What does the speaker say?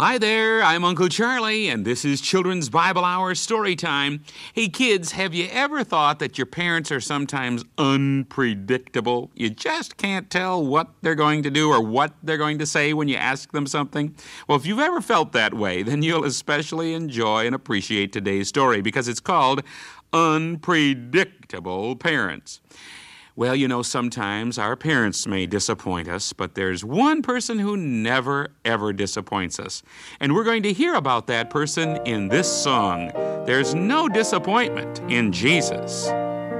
Hi there, I'm Uncle Charlie, and this is Children's Bible Hour Story Time. Hey kids, have you ever thought that your parents are sometimes unpredictable? You just can't tell what they're going to do or what they're going to say when you ask them something? Well, if you've ever felt that way, then you'll especially enjoy and appreciate today's story because it's called Unpredictable Parents. Well, you know, sometimes our parents may disappoint us, but there's one person who never, ever disappoints us. And we're going to hear about that person in this song. There's no disappointment in Jesus.